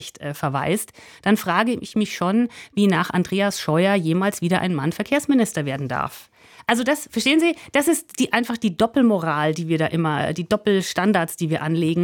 verweist, dann frage ich mich schon, wie nach Andreas Scheuer jemals wieder ein Mann Verkehrsminister werden darf. Also das, verstehen Sie, das ist einfach die Doppelmoral, die wir da immer, die Doppelstandards, die wir anlegen,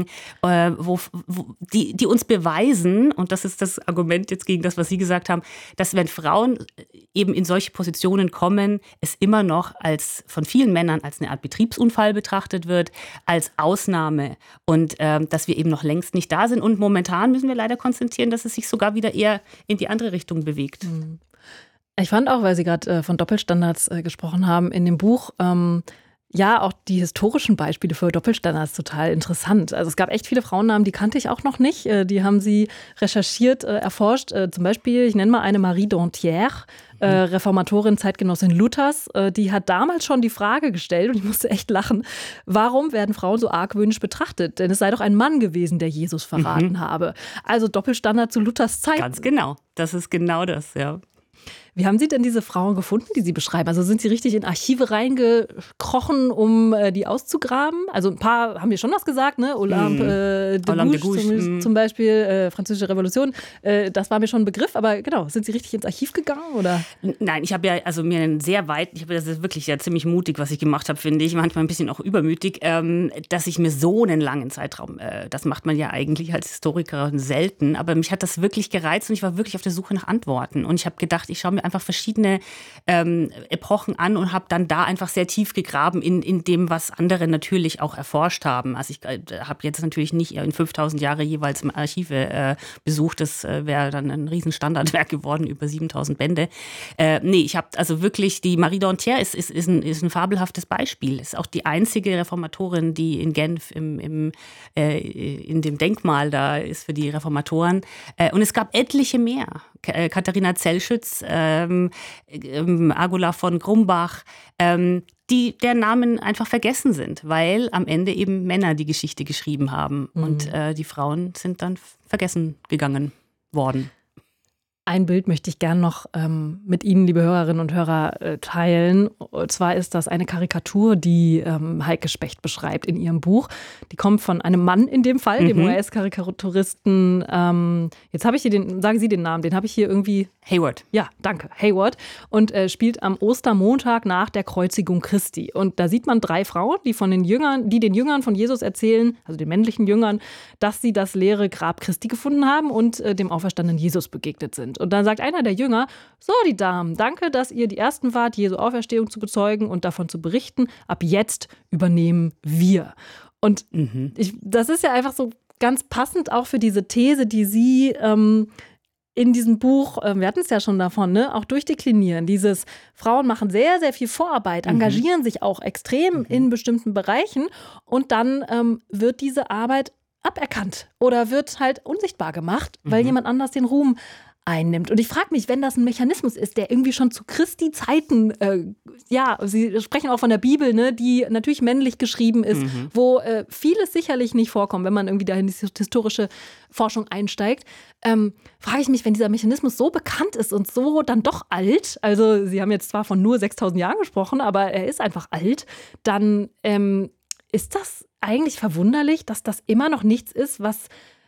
die uns beweisen, und das ist das Argument jetzt gegen das, was Sie gesagt haben, dass wenn Frauen eben in solche Positionen kommen, es immer noch von vielen Männern als eine Art Betriebsunfall betrachtet wird, als Ausnahme, und dass wir eben noch längst nicht da sind. Und momentan müssen wir leider konstatieren, dass es sich sogar wieder eher in die andere Richtung bewegt. Ich fand auch, weil Sie gerade von Doppelstandards gesprochen haben, in dem Buch auch die historischen Beispiele für Doppelstandards total interessant. Also es gab echt viele Frauennamen, die kannte ich auch noch nicht. Die haben Sie recherchiert, erforscht. Zum Beispiel, ich nenne mal eine Marie Dentière, Reformatorin, Zeitgenossin Luthers. Die hat damals schon die Frage gestellt, und ich musste echt lachen, warum werden Frauen so argwöhnisch betrachtet? Denn es sei doch ein Mann gewesen, der Jesus verraten habe. Also Doppelstandard zu Luthers Zeit. Ganz genau. Das ist genau das, ja. Wie haben Sie denn diese Frauen gefunden, die Sie beschreiben? Also sind Sie richtig in Archive reingekrochen, um die auszugraben? Also ein paar haben mir schon was gesagt, ne? Olympe de Gouges zum Beispiel, Französische Revolution. Das war mir schon ein Begriff, aber genau, sind Sie richtig ins Archiv gegangen, oder? Nein, ich habe das ist wirklich ja ziemlich mutig, was ich gemacht habe, finde ich, manchmal ein bisschen auch übermütig, dass ich mir so einen langen Zeitraum, das macht man ja eigentlich als Historikerin selten, aber mich hat das wirklich gereizt und ich war wirklich auf der Suche nach Antworten, und ich habe gedacht, ich schaue mir einfach verschiedene Epochen an und habe dann da einfach sehr tief gegraben in dem, was andere natürlich auch erforscht haben. Also ich habe jetzt natürlich nicht in 5000 Jahre jeweils Archive besucht, das wäre dann ein Riesenstandardwerk geworden, über 7000 Bände. Ich habe also wirklich, die Marie Dentière ist ein fabelhaftes Beispiel. Ist auch die einzige Reformatorin, die in Genf in dem Denkmal da ist für die Reformatoren. Und es gab etliche mehr. Katharina Zellschütz, Agula von Grumbach, deren Namen einfach vergessen sind, weil am Ende eben Männer die Geschichte geschrieben haben. Und die Frauen sind dann vergessen gegangen worden. Ein Bild möchte ich gern noch mit Ihnen, liebe Hörerinnen und Hörer, teilen. Und zwar ist das eine Karikatur, die Heike Specht beschreibt in ihrem Buch. Die kommt von einem Mann in dem Fall, dem US-Karikaturisten. Jetzt habe ich hier sagen Sie den Namen, den habe ich hier irgendwie... Hayward. Ja, danke, Hayward. Und spielt am Ostermontag nach der Kreuzigung Christi. Und da sieht man 3 Frauen, die den Jüngern von Jesus erzählen, also den männlichen Jüngern, dass sie das leere Grab Christi gefunden haben und dem auferstandenen Jesus begegnet sind. Und dann sagt einer der Jünger: So, die Damen, danke, dass ihr die Ersten wart, Jesu Auferstehung zu bezeugen und davon zu berichten. Ab jetzt übernehmen wir. Und das ist ja einfach so ganz passend auch für diese These, die Sie in diesem Buch, wir hatten es ja schon davon, ne, auch durchdeklinieren. Dieses Frauen machen sehr, sehr viel Vorarbeit, engagieren sich auch extrem in bestimmten Bereichen, und dann wird diese Arbeit aberkannt oder wird halt unsichtbar gemacht, weil jemand anders den Ruhm einnimmt. Und ich frage mich, wenn das ein Mechanismus ist, der irgendwie schon zu Christi Zeiten, Sie sprechen auch von der Bibel, ne, die natürlich männlich geschrieben ist, wo vieles sicherlich nicht vorkommt, wenn man irgendwie da in die historische Forschung einsteigt, frage ich mich, wenn dieser Mechanismus so bekannt ist und so dann doch alt, also Sie haben jetzt zwar von nur 6000 Jahren gesprochen, aber er ist einfach alt, dann ist das eigentlich verwunderlich, dass das immer noch nichts ist, was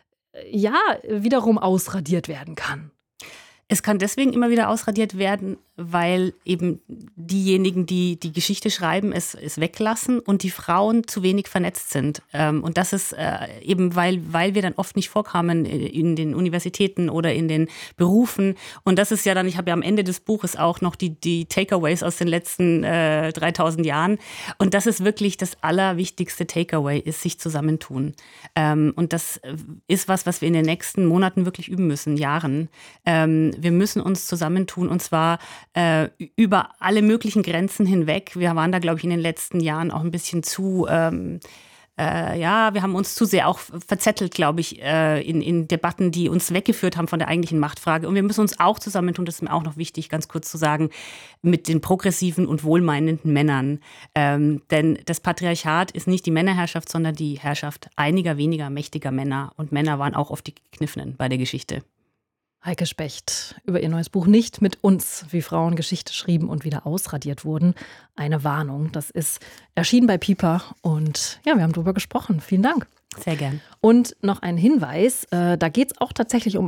wiederum ausradiert werden kann. Es kann deswegen immer wieder ausradiert werden, weil eben diejenigen, die die Geschichte schreiben, es weglassen und die Frauen zu wenig vernetzt sind. Und das ist eben, weil wir dann oft nicht vorkamen in den Universitäten oder in den Berufen. Und das ist ja dann, ich habe ja am Ende des Buches auch noch die Takeaways aus den letzten 3000 Jahren. Und das ist wirklich das allerwichtigste Takeaway, ist sich zusammentun. Und das ist was wir in den nächsten Monaten wirklich üben müssen, Jahren. Wir müssen uns zusammentun, und zwar über alle möglichen Grenzen hinweg. Wir waren da, glaube ich, in den letzten Jahren auch ein bisschen zu, wir haben uns zu sehr auch verzettelt, glaube ich, in Debatten, die uns weggeführt haben von der eigentlichen Machtfrage. Und wir müssen uns auch zusammentun, das ist mir auch noch wichtig, ganz kurz zu sagen, mit den progressiven und wohlmeinenden Männern. Denn das Patriarchat ist nicht die Männerherrschaft, sondern die Herrschaft einiger weniger mächtiger Männer. Und Männer waren auch oft die Gekniffenen bei der Geschichte. Heike Specht über ihr neues Buch Nicht mit uns, wie Frauen Geschichte schrieben und wieder ausradiert wurden. Eine Warnung. Das ist erschienen bei Piper und wir haben drüber gesprochen. Vielen Dank. Sehr gern. Und noch ein Hinweis, da geht es auch tatsächlich um